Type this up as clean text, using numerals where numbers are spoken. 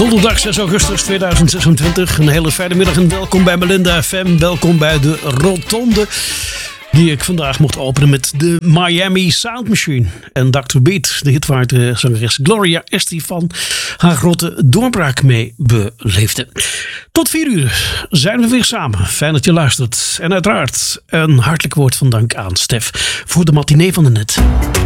Donderdag 6 augustus 2026. Een hele fijne middag en welkom bij Melinda FM. Welkom bij de Rotonde, die ik vandaag mocht openen met de Miami Sound Machine. En Dr. Beat, de hit waar de zangeres Gloria Estefan haar grote doorbraak mee beleefde. Tot 4 uur zijn we weer samen. Fijn dat je luistert. En uiteraard een hartelijk woord van dank aan Stef voor de matinee van de net.